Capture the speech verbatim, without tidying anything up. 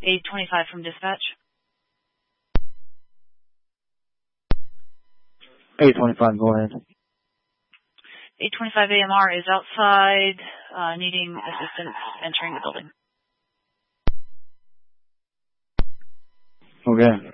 eight twenty-five from dispatch. eight twenty-five, go ahead. eight twenty-five A M R is outside, uh, needing assistance entering the building. Okay.